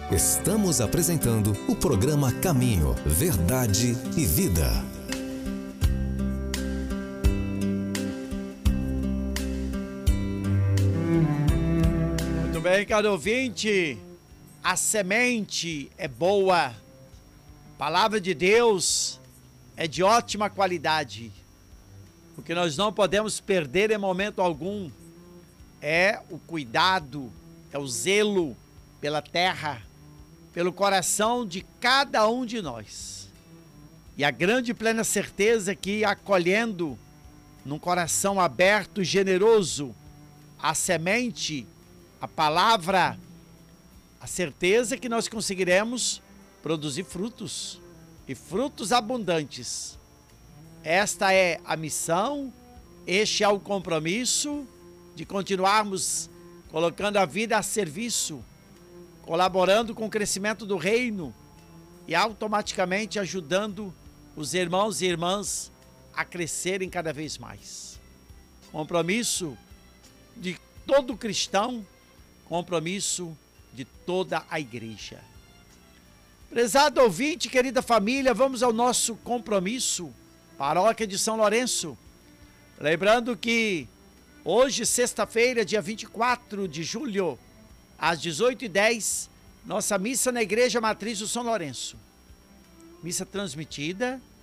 Estamos apresentando o programa Caminho, Verdade e Vida. Muito bem, caro ouvinte, a semente é boa, a palavra de Deus é de ótima qualidade. O que nós não podemos perder em momento algum é o cuidado, é o zelo pela terra, pelo coração de cada um de nós. E a grande e plena certeza que, acolhendo num coração aberto e generoso a semente, a palavra, a certeza que nós conseguiremos produzir frutos, e frutos abundantes. Esta é a missão, este é o compromisso de continuarmos colocando a vida a serviço, colaborando com o crescimento do reino e automaticamente ajudando os irmãos e irmãs a crescerem cada vez mais. Compromisso de todo cristão, compromisso de toda a igreja. Prezado ouvinte, querida família, vamos ao nosso compromisso, Paróquia de São Lourenço. Lembrando que hoje, sexta-feira, dia 24 de julho, às 18h10, nossa missa na Igreja Matriz do São Lourenço. Missa transmitida